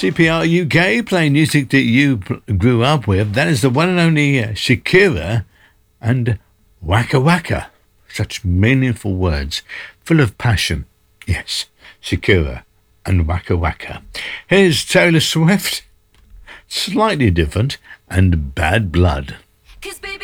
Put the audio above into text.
CPR UK, playing music that you grew up with. That is the one and only Shakira and Waka Waka. Such meaningful words, full of passion. Yes, Shakira and Waka Waka. Here's Taylor Swift, slightly different, and Bad Blood. 'Cause